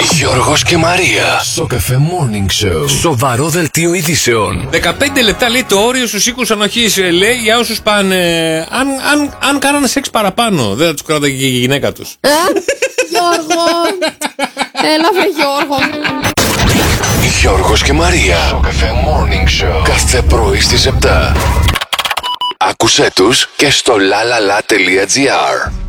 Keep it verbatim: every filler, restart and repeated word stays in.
Γιώργος και Μαρία. Σοκαφέ Morning Show. Σοβαρό δελτίο ειδήσεων. δεκαπέντε λεπτά λέει το όριο στους οίκους ανοχής. Λέει για όσους πάνε. Αν, αν, αν κάνανε σεξ παραπάνω, δεν θα τους κράταγε και η γυναίκα τους. Ε, Γιώργο. Έλα βρε Γιώργο. Γιώργος και Μαρία. Σοκαφέ Morning Show. Κάθε πρωί στις επτά. Άκουσέ τους και στο lalala.gr.